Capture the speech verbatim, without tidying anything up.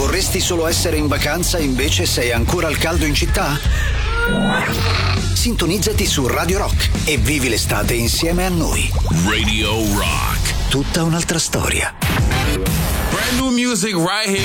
Vorresti solo essere in vacanza e invece sei ancora al caldo in città? Sintonizzati su Radio Rock e vivi l'estate insieme a noi. Radio Rock. Tutta un'altra storia. Brand new music right here.